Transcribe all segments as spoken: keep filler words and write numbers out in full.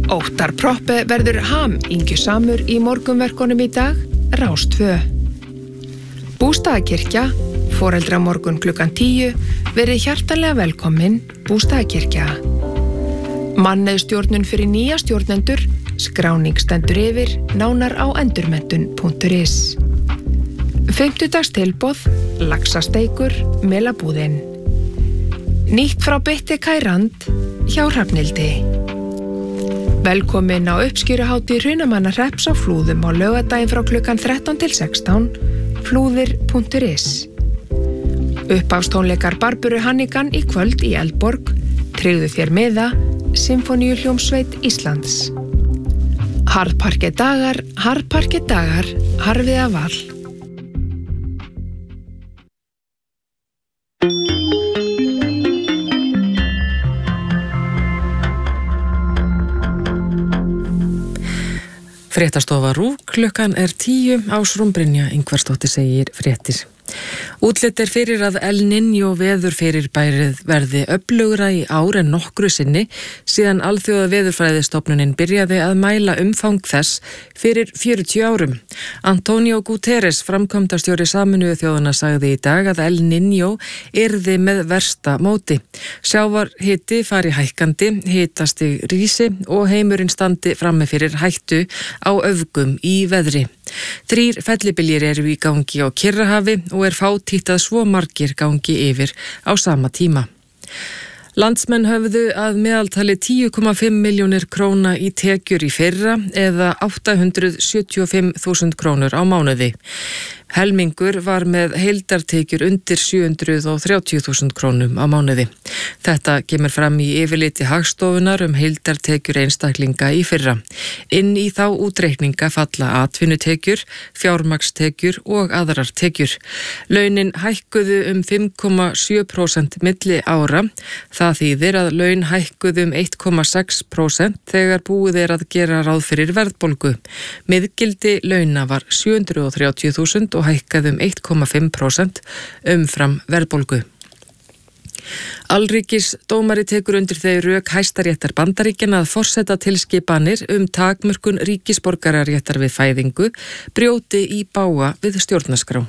Óttar Proppe verður hamingjusamur í morgunverkunum í dag, Rás tvö. Bústaðakirkja, foreldramorgun klukkan tíu, verið hjartanlega velkomin, Bústaðakirkja. Mannauðstjórnun fyrir nýja stjórnendur, skráning stendur yfir, nánar á endurmenntun punktur is. Fimmtudags tilboð, laxasteikur, melabúðin. Nýtt frá Bitti Kærand, hjá Hrafnildi. Velkomin á uppskýruhátíð Hrunamannahrepps á Flúðum á laugardaginn frá klukkan þrettán til sextán, flúðir punktur is. Uppáhaldstónleikar Barburu Hannigan í kvöld í Eldborg, tryggðu þér miða, Sinfoníuhljómsveit Íslands. Harðparket dagar, harðparket dagar, harfiða val. Fréttastofa RÚV, klukkan er tíu, Ásrún Brynja Ingvarsdóttir segir fréttir. Útlit er fyrir að El Niño veðurfyrirbærið verði öflugra í ár en nokkru sinni síðan alþjóða veðurfræðistofnunin byrjaði að mæla umfang þess fyrir fjörutíu árum. Antonio Guterres, framkvæmdastjóri Sameinuðu þjóðanna, sagði í dag að El Niño yrði með versta móti. Sjávarhiti fari hækkandi, hitastig rísi og heimurinn standi frammi fyrir hættu á öfgum í veðri. Þrír fellibyljir eru í gangi á Kyrrahafi og er fátítt að svo margir gangi yfir á sama tíma. Landsmenn höfðu að meðaltali tíu komma fimm milljónir króna í tekjur í fyrra eða átta hundruð sjötíu og fimm þúsund krónur á mánuði. Helmingur var með heildartekjur undir sjö hundruð þrjátíu þúsund krónum á mánuði. Þetta kemur fram í yfirliti Hagstofunnar um heildartekjur einstaklinga í fyrra. Inn í þá útreikninga falla atvinnutekjur, fjármagnstekjur og aðrar tekjur. Launin hækkuðu um fimm komma sjö prósent milli ára. Það þýðir að laun hækkuðu um eitt komma sex prósent þegar búið er að gera ráð fyrir verðbólgu. Miðgildi launa var sjö hundruð þrjátíu þúsund og hækkaði um eitt komma fimm prósent umfram verðbólgu. Alríkis dómari tekur undir þau rök Hæstaréttar Bandaríkjanna að forseta tilskipanir um takmörkun ríkisborgararéttar við fæðingu brjóti í bága við stjórnarskrá.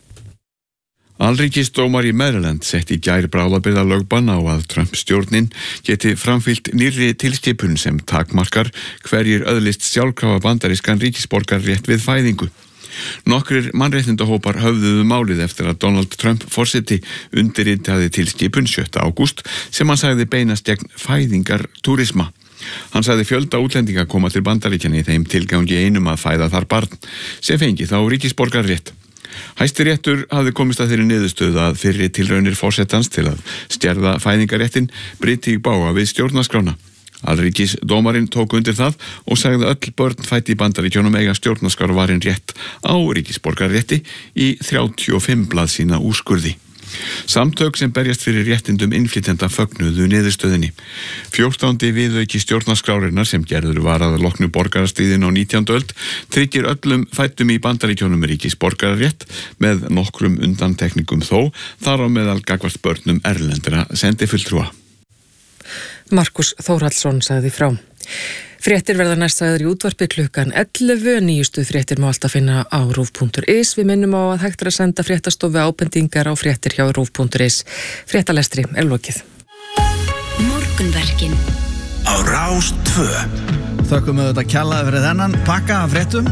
Alríkisdómari í Maryland setti í gær bráðabirgðalögbann á að Trump-stjórnin geti framfylgt nýrri tilskipun sem takmarkar hverjir öðlist sjálfkrafa bandarískan ríkisborgararétt við fæðingu. Nokkrir mannréttindahópar höfðuðu málið eftir að Donald Trump forseti undirritaði tilskipun sjötta ágúst sem hann sagði beinast gegn fæðingar túrisma. Hann sagði fjölda útlendinga koma til Bandaríkjanna í þeim tilgangi einum að fæða þar barn sem fengi þá ríkisborgararétt. Hæstiréttur hafði komist að þeirri niðurstöðu að fyrri tilraunir forsetans til að stjerða fæðingaréttin bryti í bága við stjórnarskrána. Alríkisdómarinn tók undir það og sagði að öll börn fædd í Bandaríkjunum eiga stjórnarskrárvarinn rétt á ríkisborgararétti í þrjátíu og fimm blaðsíðna úrskurði. Samtök sem berjast fyrir réttindum innflytjenda fögnuðu niðurstöðinni. fjórtándi viðauki stjórnarskrárinnar sem gerður var að loknu borgarastríðin á nítjándu öld tryggir öllum fæddum í Bandaríkjunum ríkisborgararétt með nokkrum undantekningum þó, þar á meðal gagnvart börnum erlendra sendifulltrúa. Markus Þórhallsson sagði frá. Fréttir verða næst sagður í útvarpi klukkan ellefu, nýjustu fréttir má alltaf finna á rúv punktur is. Við minnum á að hægt er að senda fréttastofu ábendingar á fréttir hjá rúv punktur is. Fréttalestri er lokið. Morgunverkin á Rás tvö. Þökkum við þetta kjallaði fyrir þennan pakka af fréttum.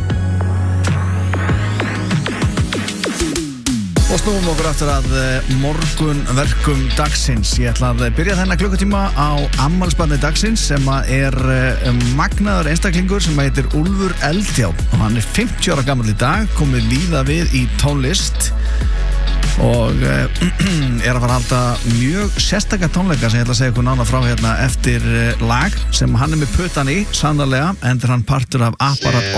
Og snúum okkur aftur að morgunverkum dagsins. Ég ætla að byrja þennan klukkutíma á afmælisbarni dagsins sem er magnaður einstaklingur sem heitir Úlfur Eldjárn og hann er fimmtíu ára gamall í dag, komið víða við í tónlist og er að fara að halda mjög sérstaka tónleika sem ég ætla að segja ykkur nána frá hérna eftir lag sem hann er með puttan í, sannarlega, endur hann partur af Apparat